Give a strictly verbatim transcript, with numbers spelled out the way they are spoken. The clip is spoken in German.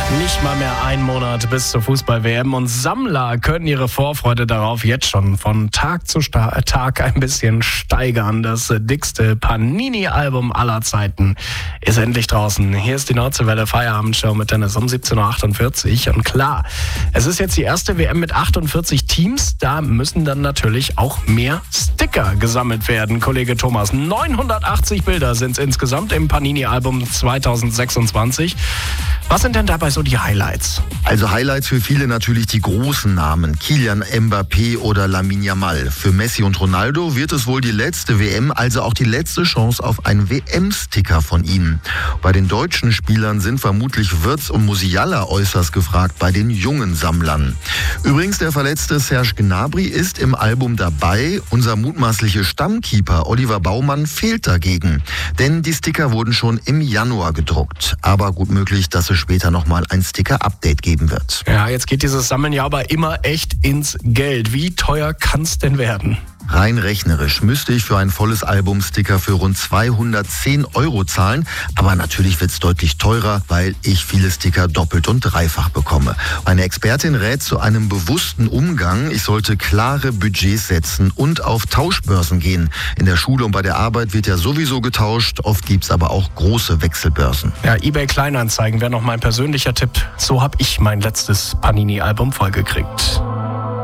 Nicht mal mehr ein Monat bis zur Fußball-W M und Sammler können ihre Vorfreude darauf jetzt schon von Tag zu Sta- Tag ein bisschen steigern. Das dickste Panini-Album aller Zeiten ist endlich draußen. Hier ist die Nordseewelle Feierabendshow mit Dennis um siebzehn Uhr achtundvierzig. Und klar, es ist jetzt die erste W M mit achtundvierzig Teams. Da müssen dann natürlich auch mehr Sticker gesammelt werden. Kollege Thomas, neunhundertachtzig Bilder sind es insgesamt im Panini-Album zweitausendsechsundzwanzig. Was sind denn dabei so die Highlights? Also Highlights für viele natürlich die großen Namen. Kylian Mbappé oder Lamine Yamal. Für Messi und Ronaldo wird es wohl die letzte W M, also auch die letzte Chance auf einen W M-Sticker von ihnen. Bei den deutschen Spielern sind vermutlich Wirtz und Musiala äußerst gefragt bei den jungen Sammlern. Übrigens, der verletzte Serge Gnabry ist im Album dabei. Unser mutmaßlicher Stammkeeper Oliver Baumann fehlt dagegen. Denn die Sticker wurden schon im Januar gedruckt. Aber gut möglich, dass es später nochmal ein Sticker-Update geben wird. Ja, jetzt geht dieses Sammeln ja aber immer echt ins Geld. Wie teuer kann's denn werden? Rein rechnerisch müsste ich für ein volles Album Sticker für rund zweihundertzehn Euro zahlen. Aber natürlich wird es deutlich teurer, weil ich viele Sticker doppelt und dreifach bekomme. Meine Expertin rät zu einem bewussten Umgang. Ich sollte klare Budgets setzen und auf Tauschbörsen gehen. In der Schule und bei der Arbeit wird ja sowieso getauscht. Oft gibt es aber auch große Wechselbörsen. Ja, eBay Kleinanzeigen wäre noch mein persönlicher Tipp. So habe ich mein letztes Panini-Album vollgekriegt.